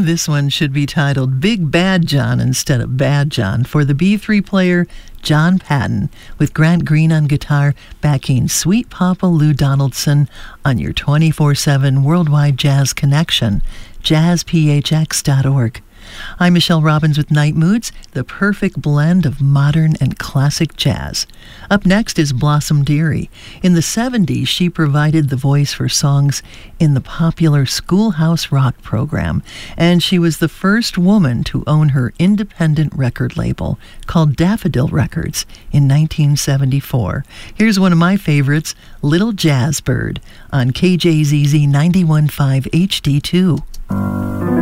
This one should be titled Big Bad John instead of Bad John for the B3 player John Patton with Grant Green on guitar backing Sweet Papa Lou Donaldson on your 24/7 worldwide jazz connection, jazzphx.org. I'm Michelle Robbins with Night Moods, the perfect blend of modern and classic jazz. Up next is Blossom Dearie. In the 70s, she provided the voice for songs in the popular Schoolhouse Rock program, and she was the first woman to own her independent record label called Daffodil Records in 1974. Here's one of my favorites, Little Jazz Bird, on KJZZ 91.5 HD2.